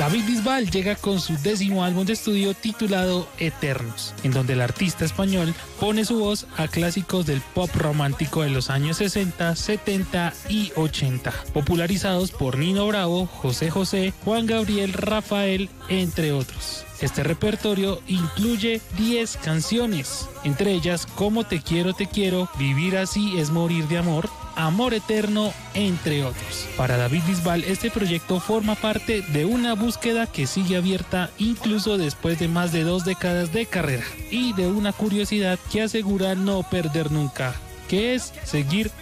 David Bisbal llega con su 10º álbum de estudio titulado Eternos, en donde el artista español pone su voz a clásicos del pop romántico de los años 60, 70 y 80, popularizados por Nino Bravo, José José, Juan Gabriel, Rafael, entre otros. Este repertorio incluye 10 canciones, entre ellas Como te quiero, Vivir así es morir de amor, Amor eterno, entre otros. Para David Bisbal, este proyecto forma parte de una búsqueda que sigue abierta incluso después de más de 2 décadas de carrera y de una curiosidad que asegura no perder nunca, que es seguir